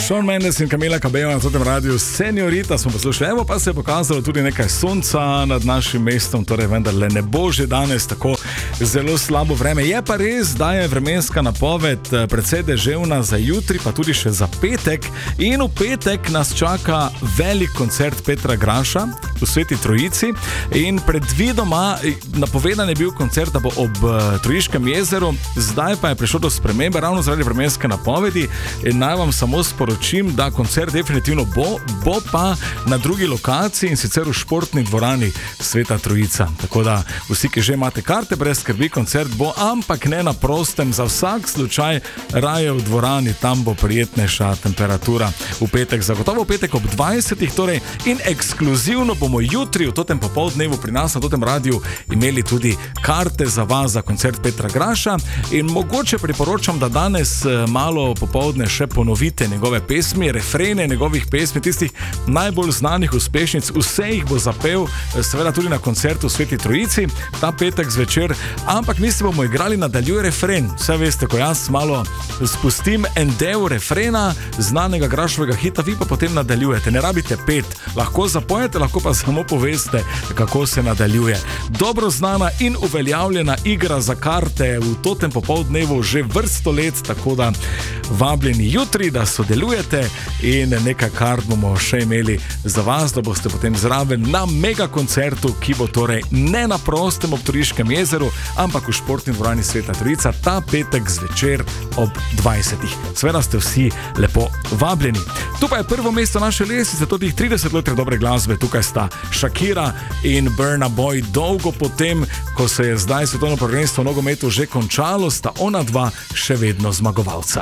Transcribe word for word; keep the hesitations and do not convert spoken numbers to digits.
Shawn Mendes in Camila Cabello na tem radiju Seniorita smo poslušali. Evo pa se je pokazalo tudi nekaj sonca nad našim mestom, torej vendarle ne bo že danes tako zelo slabo vreme. Je pa res, da je vremenska napoved precej deževna za jutri, pa tudi še za petek. In v petek nas čaka velik koncert Petra Graša v Sveti Trojici. In predvidoma napovedan je bil koncert, da bo ob Trojiškem jezeru, zdaj pa je prišlo do spremembe ravno zaradi vremenske napovedi. In naj vam samo sporočim, da koncert definitivno bo, bo pa na drugi lokaciji, in sicer v športni dvorani Sveta Trojica. Tako da vsi, ki že imate karte, brez skrbi, koncert bo, ampak ne na prostem, za vsak slučaj raje v dvorani, tam bo prijetnejša temperatura v petek, zagotovo v petek ob dvajsetih, torej, in ekskluzivno bomo jutri v totem popoldnevu pri nas na totem radiju imeli tudi karte za vas za koncert Petra Graša. In mogoče priporočam, da danes malo popoldne še ponovite njegove pesmi, refrene njegovih pesmi, tistih najbolj znanih uspešnic. Vse jih bo zapel seveda tudi na koncertu v Sveti Trojici ta petek zvečer, ampak mi se bomo igrali nadaljuje refren. Vse veste, ko jaz malo spustim en del refrena znanega Grašovega hita, vi pa potem nadaljujete. Ne rabite pet, lahko zapojete, lahko pa samo poveste, kako se nadaljuje. Dobro znana in uveljavljena igra za karte v totem popoldnevu že vrsto let, tako da vabljeni jutri, da sodelujete, in nekaj kart bomo še imeli za vas, da boste potem zraven na mega koncertu, ki bo torej ne na prostem ob Trojiškem jezeru, ampak v športni dvorani Sveta Trojica ta petek zvečer ob dvajsetih. Seveda ste vsi lepo vabljeni. Tu pa je prvo mesto naše lestvice, tudi trideset let dobre glasbe. Tukaj sta Shakira in Burna Boy. Dolgo potem, ko se je zdaj svetovno prvenstvo v nogometu že končalo, sta ona dva še vedno zmagovalca.